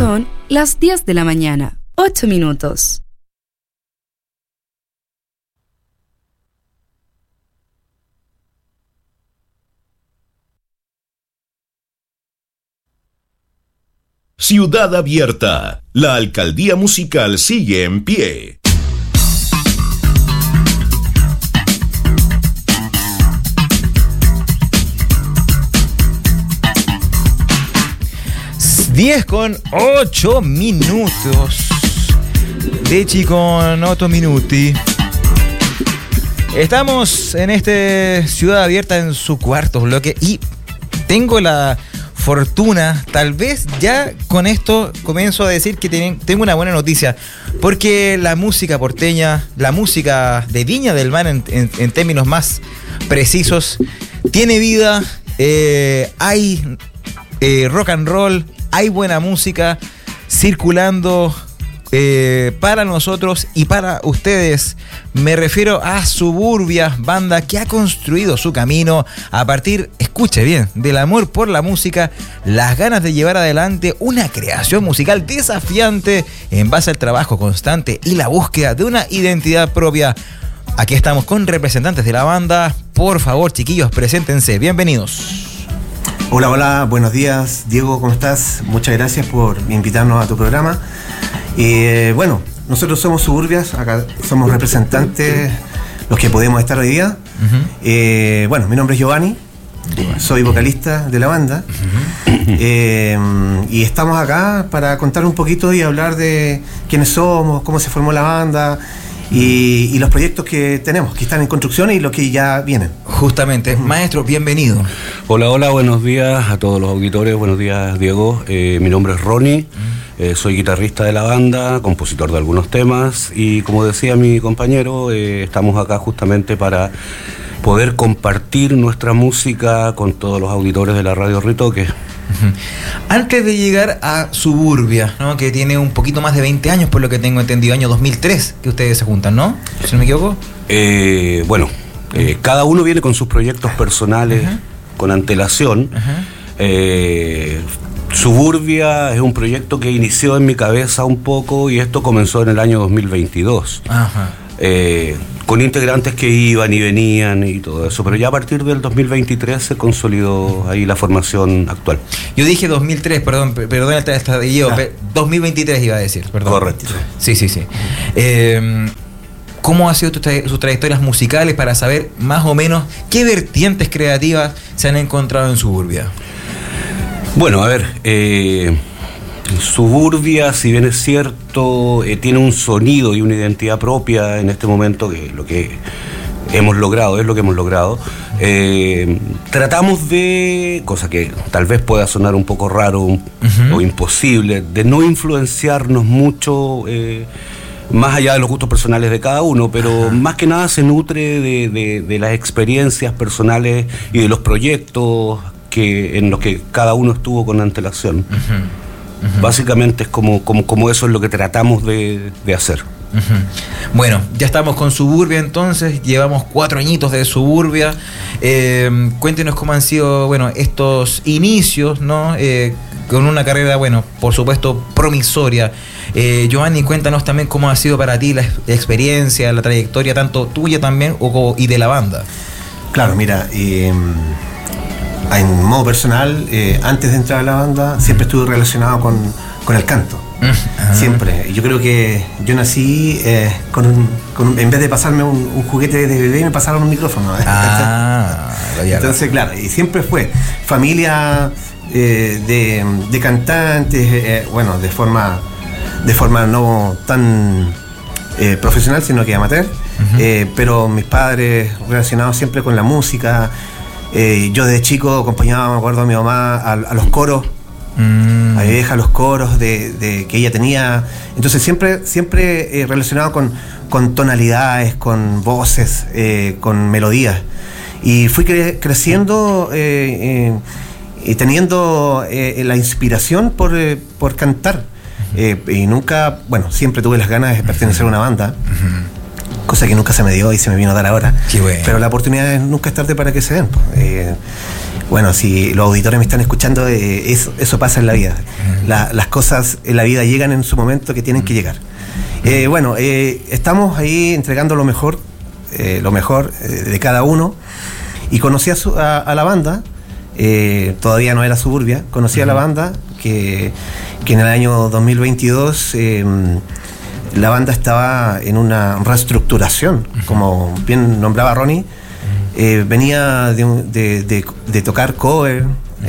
Son las 10 de la mañana, 8 minutos. Ciudad Abierta. La alcaldía musical sigue en pie. Diez con 8 minutos. 10 con 8 minuti. Estamos en Ciudad Abierta en su cuarto bloque y tengo la fortuna, tal vez ya con esto comienzo a decir que tengo una buena noticia, porque la música porteña, la música de Viña del Mar en términos más precisos, tiene vida, hay rock and roll, hay buena música circulando para nosotros y para ustedes. Me refiero a Suburbia, banda que ha construido su camino a partir, escuche bien, del amor por la música, las ganas de llevar adelante una creación musical desafiante en base al trabajo constante y la búsqueda de una identidad propia. Aquí estamos con representantes de la banda. Por favor, chiquillos, preséntense. Bienvenidos. Hola, hola, buenos días. Diego, ¿cómo estás? Muchas gracias por invitarnos a tu programa. Bueno, nosotros somos Suburbias, acá somos representantes, los que podemos estar hoy día. Bueno, mi nombre es Giovanni, soy vocalista de la banda. Y estamos acá para contar un poquito y hablar de quiénes somos, cómo se formó la banda y los proyectos que tenemos, que están en construcción y los que ya vienen. Justamente, maestro, bienvenido. Hola, hola, buenos días a todos los auditores, buenos días, Diego. Mi nombre es Ronnie. Soy guitarrista de la banda, compositor de algunos temas y, como decía mi compañero, estamos acá justamente para poder compartir nuestra música con todos los auditores de la Radio Ritoque. Antes de llegar a Suburbia, ¿no?, que tiene un poquito más de 20 años, por lo que tengo entendido, año 2003, que ustedes se juntan, ¿no? Si no me equivoco. Bueno, cada uno viene con sus proyectos personales con antelación. Suburbia es un proyecto que inició en mi cabeza un poco y esto comenzó en el año 2022. Con integrantes que iban y venían y todo eso, pero ya a partir del 2023 se consolidó ahí la formación actual. Yo dije 2003, perdón el estadillo, 2023 iba a decir, perdón. Correcto. Sí. ¿Cómo han sido sus trayectorias musicales para saber más o menos qué vertientes creativas se han encontrado en Suburbia? Bueno, a ver, Suburbia, si bien es cierto, tiene un sonido y una identidad propia en este momento, que lo que hemos logrado, es lo que hemos logrado. Tratamos de, cosa que tal vez pueda sonar un poco raro o imposible, de no influenciarnos mucho más allá de los gustos personales de cada uno, pero más que nada se nutre de las experiencias personales y de los proyectos en los que cada uno estuvo con antelación. Básicamente es como eso es lo que tratamos de hacer. Bueno, ya estamos con Suburbia entonces, llevamos 4 añitos de Suburbia. Cuéntenos cómo han sido, bueno, estos inicios, ¿no? Con una carrera, bueno, por supuesto, promisoria. Giovanni, cuéntanos también cómo ha sido para ti la experiencia, la trayectoria, tanto tuya también y de la banda. Claro, mira, en modo personal, antes de entrar a la banda, siempre estuve relacionado con el canto. Siempre. Yo creo que yo nací en vez de pasarme un juguete de bebé, me pasaron un micrófono. Entonces, claro, y siempre fue familia de cantantes, bueno, de forma no tan profesional, sino que amateur. Pero mis padres relacionados siempre con la música. Yo desde chico acompañaba, me acuerdo, a mi mamá a los coros, a mi vieja, los coros que ella tenía. Entonces siempre relacionado con tonalidades, con voces, con melodías. Y fui creciendo y teniendo la inspiración por cantar. Y nunca, bueno, siempre tuve las ganas de pertenecer a una banda. Cosa que nunca se me dio y se me vino a dar ahora. Qué bueno. Pero la oportunidad nunca es tarde para que se den. Bueno, si los auditores me están escuchando, eso pasa en la vida. Las cosas en la vida llegan en su momento que tienen que llegar. Estamos ahí entregando lo mejor de cada uno. Y conocí a la banda, todavía no era Suburbia, conocí a la banda que en el año 2022 la banda estaba en una reestructuración, como bien nombraba Ronnie. Venía de tocar cover,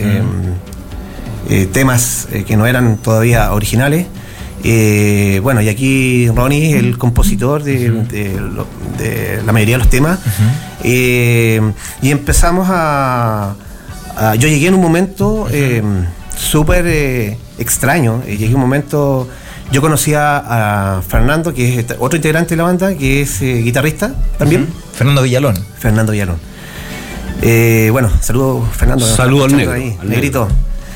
temas que no eran todavía originales. Y aquí Ronnie es el compositor de la mayoría de los temas. Y empezamos yo llegué en un momento súper extraño. Llegué un momento. Yo conocía a Fernando, que es otro integrante de la banda, que es guitarrista también. Fernando Villalón. Saludos, Fernando. Saludos al negro. Ahí, al negrito.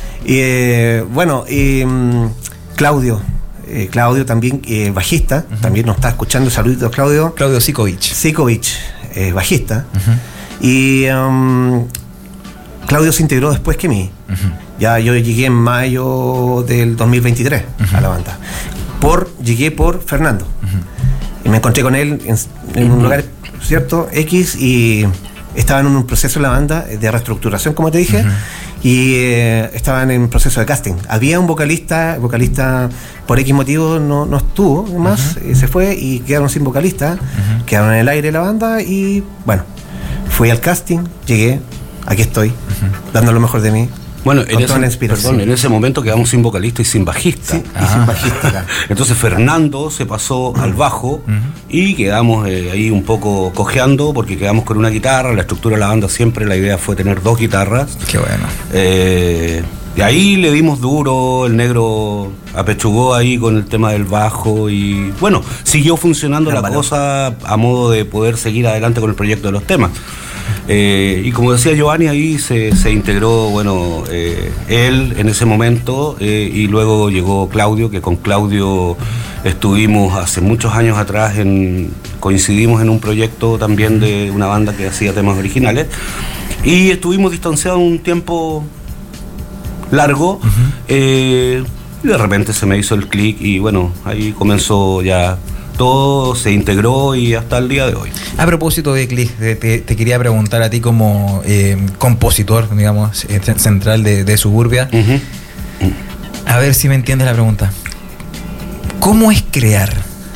Claudio. Claudio también, bajista, también nos está escuchando. Saluditos, Claudio. Claudio Sikovic, bajista. Y Claudio se integró después que mí. Ya yo llegué en mayo del 2023 a la banda. Llegué por Fernando. Y me encontré con él en un lugar, ¿cierto? X, y estaban en un proceso en la banda de reestructuración, como te dije. Y estaban en proceso de casting. Había un vocalista por X motivo no estuvo más, se fue y quedaron sin vocalista, quedaron en el aire la banda. Y bueno, fui al casting, llegué, aquí estoy, dando lo mejor de mí. Bueno, en ese momento quedamos sin vocalista y sin bajista. Sí, y sin bajista, claro. Entonces Fernando se pasó al bajo y quedamos ahí un poco cojeando porque quedamos con una guitarra. La estructura de la banda siempre, la idea fue tener 2 guitarras. Qué bueno. De ahí le dimos duro, el negro apechugó ahí con el tema del bajo y bueno, siguió funcionando la cosa a modo de poder seguir adelante con el proyecto de los temas. Y como decía Giovanni, ahí se integró, él en ese momento, y luego llegó Claudio, que con Claudio estuvimos hace muchos años atrás, coincidimos en un proyecto también de una banda que hacía temas originales, y estuvimos distanciados un tiempo largo, y de repente se me hizo el clic y bueno, ahí comenzó ya. Todo se integró y hasta el día de hoy. A propósito de click, te quería preguntar a ti como compositor, digamos, central de Suburbia. A ver si me entiendes la pregunta. ¿Cómo es crear?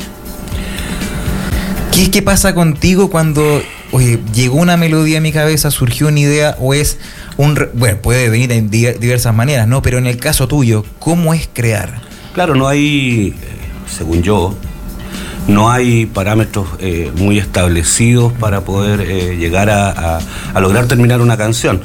¿Qué pasa contigo cuando llegó una melodía a mi cabeza, surgió una idea o es puede venir en diversas maneras, ¿no? Pero en el caso tuyo, ¿cómo es crear? Claro, no hay, según yo, no hay parámetros muy establecidos para poder llegar a lograr terminar una canción,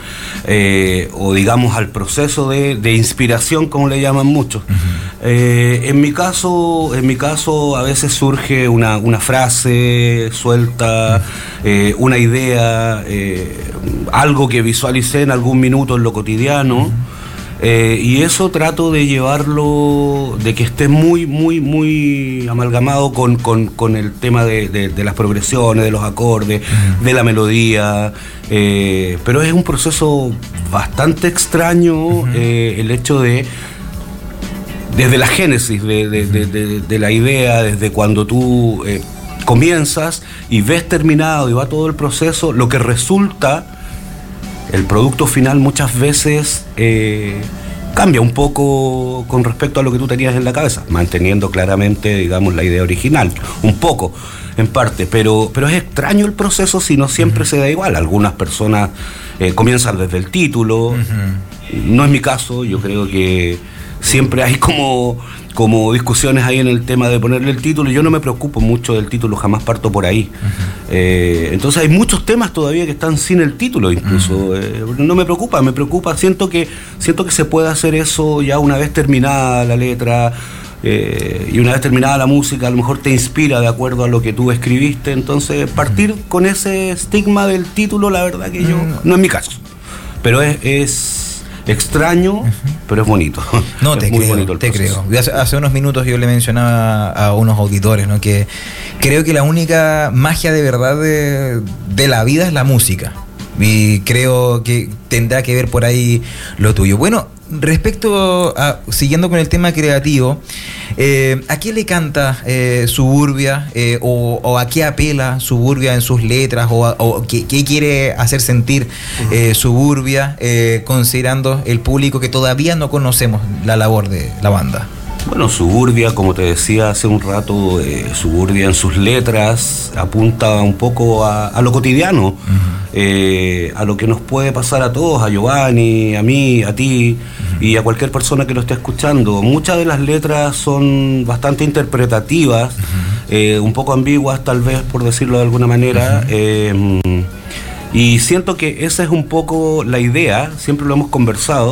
o digamos al proceso de inspiración, como le llaman muchos. En mi caso a veces surge una frase suelta, una idea, algo que visualicé en algún minuto en lo cotidiano. Y eso trato de llevarlo, de que esté muy, muy, muy amalgamado con el tema de las progresiones, de los acordes, de la melodía. Pero es un proceso bastante extraño, el hecho de, desde la génesis de la idea, desde cuando tú comienzas y ves terminado y va todo el proceso, lo que resulta. El producto final muchas veces cambia un poco con respecto a lo que tú tenías en la cabeza, manteniendo claramente, digamos, la idea original, un poco, en parte, pero es extraño el proceso si no siempre se da igual. Algunas personas comienzan desde el título, no es mi caso, yo creo que siempre hay como discusiones ahí en el tema de ponerle el título, y yo no me preocupo mucho del título, jamás parto por ahí. Entonces hay muchos temas todavía que están sin el título incluso. No me preocupa, siento que se puede hacer eso ya una vez terminada la letra, y una vez terminada la música, a lo mejor te inspira de acuerdo a lo que tú escribiste. Entonces partir con ese estigma del título, la verdad que yo, no es mi caso, pero es extraño, pero es bonito. No, es te muy creo, bonito el te proceso. creo. Hace unos minutos yo le mencionaba a unos auditores, ¿no?, que creo que la única magia de verdad de la vida es la música. Y creo que tendrá que ver por ahí lo tuyo. Bueno, respecto a, siguiendo con el tema creativo, ¿a qué le canta Suburbia? O a qué apela Suburbia en sus letras? ¿O qué quiere hacer sentir Suburbia, considerando el público que todavía no conocemos la labor de la banda? Bueno, Suburbia, como te decía hace un rato, Suburbia en sus letras apunta un poco a lo cotidiano, a lo que nos puede pasar a todos, a Giovanni, a mí, a ti y a cualquier persona que lo esté escuchando. Muchas de las letras son bastante interpretativas, un poco ambiguas tal vez, por decirlo de alguna manera, y siento que esa es un poco la idea, siempre lo hemos conversado,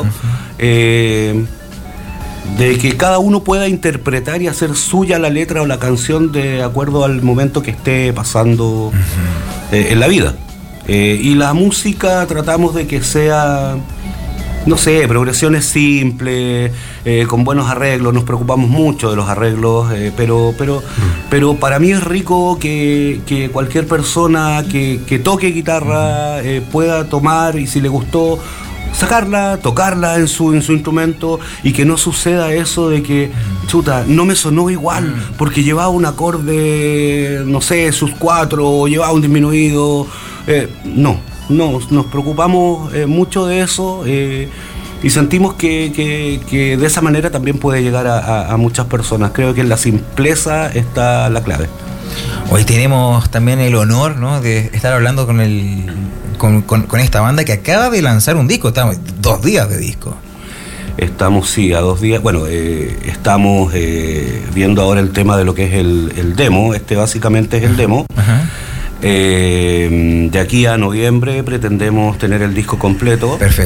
de que cada uno pueda interpretar y hacer suya la letra o la canción de acuerdo al momento que esté pasando en la vida. Y la música tratamos de que sea, no sé, progresiones simples, con buenos arreglos. Nos preocupamos mucho de los arreglos, pero para mí es rico que cualquier persona que toque guitarra pueda tomar, y si le gustó, sacarla, tocarla en su instrumento, y que no suceda eso de que, chuta, no me sonó igual porque llevaba un acorde, no sé, sus 4, o llevaba un disminuido. No, nos preocupamos mucho de eso, y sentimos que de esa manera también puede llegar a muchas personas. Creo que en la simpleza está la clave. Hoy tenemos también el honor, ¿no?, de estar hablando con esta banda que acaba de lanzar un disco. Estamos 2 días de disco. Estamos, sí, a 2 días. Bueno, estamos viendo ahora el tema de lo que es el demo. Básicamente es el demo. De aquí a noviembre pretendemos tener el disco completo. Perfecto.